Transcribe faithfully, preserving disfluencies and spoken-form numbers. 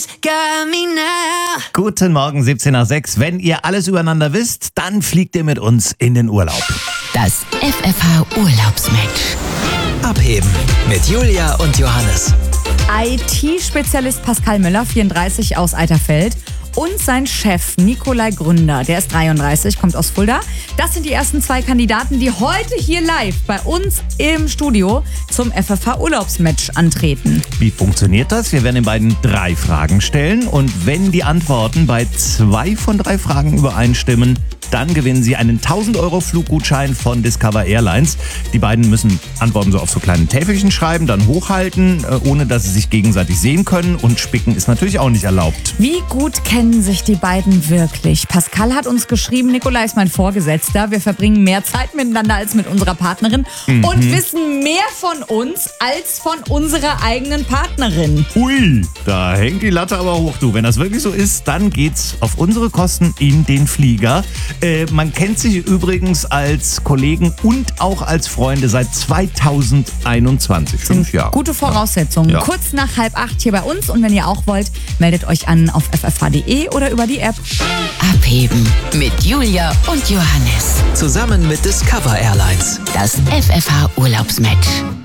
Guten Morgen, siebzehn nach sechs. Wenn ihr alles übereinander wisst, dann fliegt ihr mit uns in den Urlaub. Das F F H Urlaubsmatch. Abheben mit Julia und Johannes. I T-Spezialist Pascal Müller, vierunddreißig, aus Eiterfeld, und sein Chef Nikolai Gründer, der ist dreiunddreißig, kommt aus Fulda. Das sind die ersten zwei Kandidaten, die heute hier live bei uns im Studio zum F F H Urlaubsmatch antreten. Wie funktioniert das? Wir werden den beiden drei Fragen stellen und wenn die Antworten bei zwei von drei Fragen übereinstimmen, dann gewinnen Sie einen tausend Euro Fluggutschein von Discover Airlines. Die beiden müssen Antworten so auf so kleinen Täfelchen schreiben, dann hochhalten, ohne dass sie sich gegenseitig sehen können. Und spicken ist natürlich auch nicht erlaubt. Wie gut kennen sich die beiden wirklich? Pascal hat uns geschrieben, Nikolai ist mein Vorgesetzter. Wir verbringen mehr Zeit miteinander als mit unserer Partnerin mhm. und wissen mehr von uns als von unserer eigenen Partnerin. Ui, da hängt die Latte aber hoch, du. Wenn das wirklich so ist, dann geht's auf unsere Kosten in den Flieger. Äh, man kennt sich übrigens als Kollegen und auch als Freunde seit zweitausendeinundzwanzig. Fünf Jahre. Gute Voraussetzungen. Ja. Kurz nach halb acht hier bei uns. Und wenn ihr auch wollt, meldet euch an auf f f h punkt d e oder über die App. Abheben mit Julia und Johannes. Zusammen mit Discover Airlines. Das F F H Urlaubsmatch.